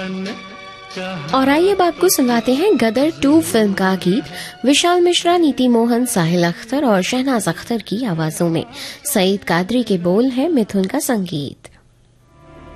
और आइए अब आपको सुनाते हैं गदर 2 फिल्म का गीत। विशाल मिश्रा, नीति मोहन, साहिल अख्तर और शहनाज अख्तर की आवाजों में। सईद कादरी के बोल है, मिथुन का संगीत।